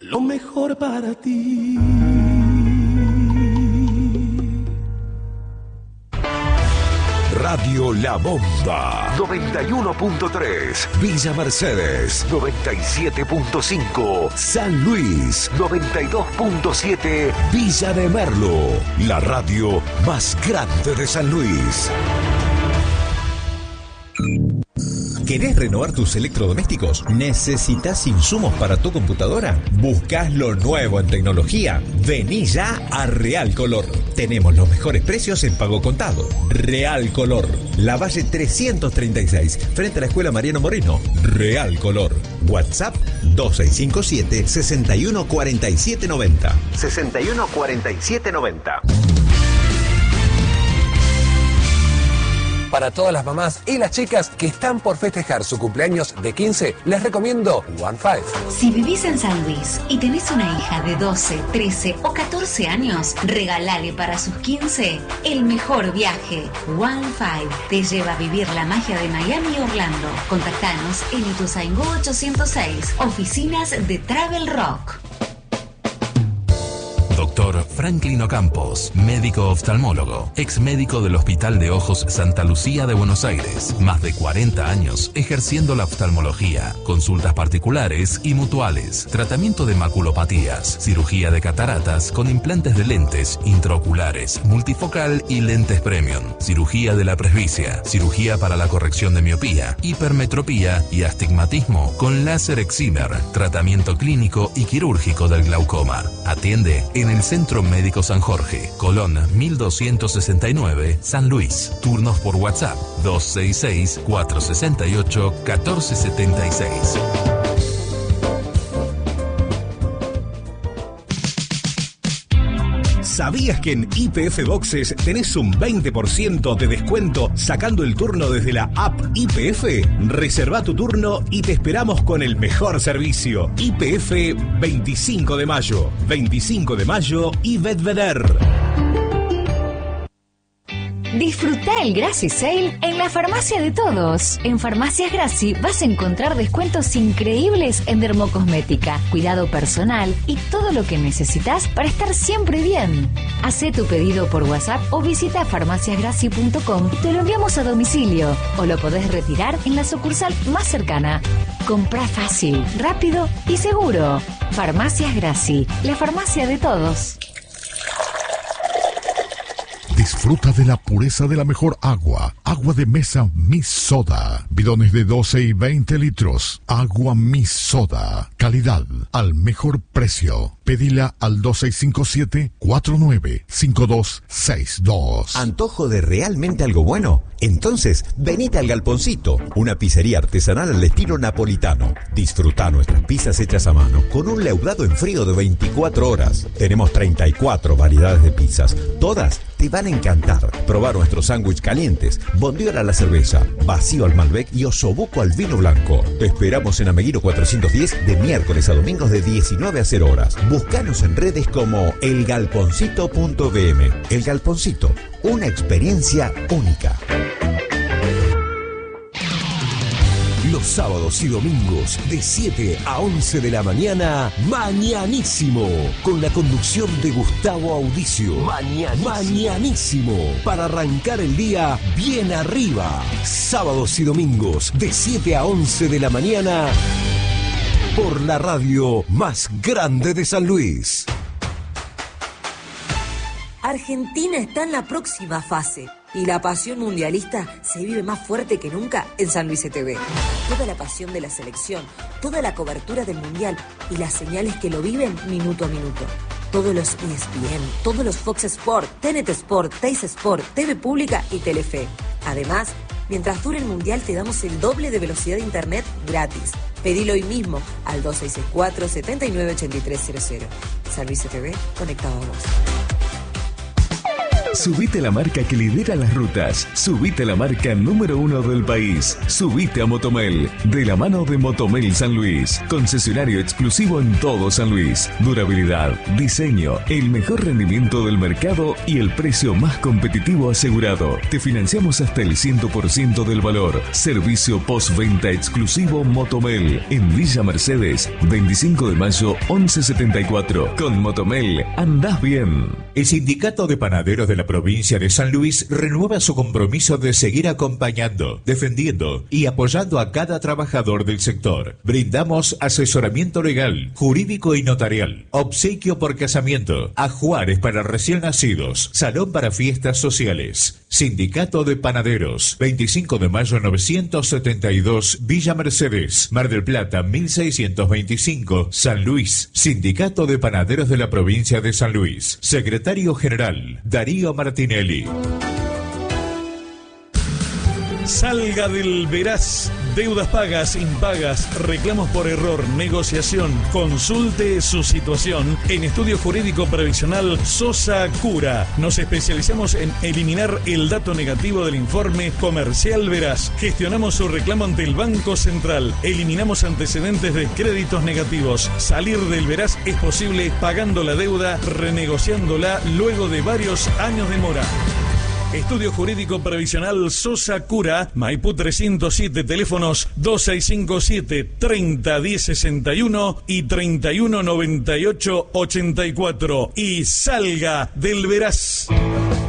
lo mejor para ti. Radio La Bomba 91.3, Villa Mercedes 97.5, San Luis 92.7, Villa de Merlo, la radio más grande de San Luis. ¿Querés renovar tus electrodomésticos? ¿Necesitas insumos para tu computadora? ¿Buscas lo nuevo en tecnología? Vení ya a Real Color. Tenemos los mejores precios en pago contado. Real Color, Lavalle 336, frente a la Escuela Mariano Moreno. Real Color. WhatsApp 2657 614790. 614790. Para todas las mamás y las chicas que están por festejar su cumpleaños de 15, les recomiendo OneFive. Si vivís en San Luis y tenés una hija de 12, 13 o 14 años, regalale para sus 15 el mejor viaje. OneFive te lleva a vivir la magia de Miami y Orlando. Contactanos en Ituzaingó 806, oficinas de Travel Rock. Doctor Franklin Ocampos, médico oftalmólogo, ex médico del Hospital de Ojos Santa Lucía de Buenos Aires. Más de 40 años ejerciendo la oftalmología, consultas particulares y mutuales, tratamiento de maculopatías, cirugía de cataratas con implantes de lentes intraoculares, multifocal y lentes premium, cirugía de la presbicia, cirugía para la corrección de miopía, hipermetropía y astigmatismo con láser excimer, tratamiento clínico y quirúrgico del glaucoma. Atiende en el Centro Médico San Jorge, Colón 1269, San Luis. Turnos por WhatsApp 266-468-1476. ¿Sabías que en YPF Boxes tenés un 20% de descuento sacando el turno desde la app YPF? Reserva tu turno y te esperamos con el mejor servicio. YPF 25 de mayo. 25 de mayo y Bedveder. Disfruta el Graci Sale en la farmacia de todos. En Farmacias Graci vas a encontrar descuentos increíbles en dermocosmética, cuidado personal y todo lo que necesitas para estar siempre bien. Hacé tu pedido por WhatsApp o visita farmaciasgraci.com y te lo enviamos a domicilio o lo podés retirar en la sucursal más cercana. Comprá fácil, rápido y seguro. Farmacias Graci, la farmacia de todos. Disfruta de la pureza de la mejor agua. Agua de mesa Miss Soda. Bidones de 12 y 20 litros. Agua Miss Soda. Calidad al mejor precio. Pedila al 2657-495262. ¿Antojo de realmente algo bueno? Entonces, venite al Galponcito, una pizzería artesanal al estilo napolitano. Disfruta nuestras pizzas hechas a mano, con un leudado en frío de 24 horas. Tenemos 34 variedades de pizzas, todas te van a encantar. Probar nuestros sándwiches calientes, bondiola a la cerveza, vacío al Malbec y osobuco al vino blanco. Te esperamos en Ameguino 410 de miércoles a domingos de 19 a 0 horas. Búscanos en redes como elgalponcito.bm. El Galponcito, una experiencia única. Los sábados y domingos de 7 a 11 de la mañana, Mañanísimo, con la conducción de Gustavo Audicio. Mañanísimo, para arrancar el día bien arriba. Sábados y domingos de 7 a 11 de la mañana, por la radio más grande de San Luis. Argentina está en la próxima fase y la pasión mundialista se vive más fuerte que nunca en San Luis TV. Toda la pasión de la selección, toda la cobertura del mundial y las señales que lo viven minuto a minuto. Todos los ESPN, todos los Fox Sport, TNT Sport, Teis Sport, TV Pública y Telefe. Además, mientras dure el mundial te damos el doble de velocidad de internet gratis. Pedilo hoy mismo al 2664-798300. San Luis TV, conectado a vos. Subite a la marca que lidera las rutas. Subite a la marca número 1 del país. Subite a Motomel, de la mano de Motomel San Luis. Concesionario exclusivo en todo San Luis. Durabilidad, diseño, el mejor rendimiento del mercado y el precio más competitivo asegurado. Te financiamos hasta el 100% del valor. Servicio postventa exclusivo Motomel en Villa Mercedes, 25 de mayo 1174. Con Motomel andás bien. El Sindicato de Panaderos de la provincia de San Luis renueva su compromiso de seguir acompañando, defendiendo y apoyando a cada trabajador del sector. Brindamos asesoramiento legal, jurídico y notarial, obsequio por casamiento, ajuares para recién nacidos, salón para fiestas sociales. Sindicato de Panaderos, 25 de mayo 972, Villa Mercedes, Mar del Plata 1625, San Luis. Sindicato de Panaderos de la provincia de San Luis. Secretario General, Darío Martinelli. Salga del Veraz. Deudas pagas, impagas, reclamos por error, negociación. Consulte su situación en Estudio Jurídico Previsional Sosa Cura. Nos especializamos en eliminar el dato negativo del informe comercial Veraz. Gestionamos su reclamo ante el Banco Central. Eliminamos antecedentes de créditos negativos. Salir del Veraz es posible pagando la deuda, renegociándola luego de varios años de mora. Estudio Jurídico Previsional Sosa Cura, Maipú 307, teléfonos 2657-301061 y 319884. Y salga del Veraz.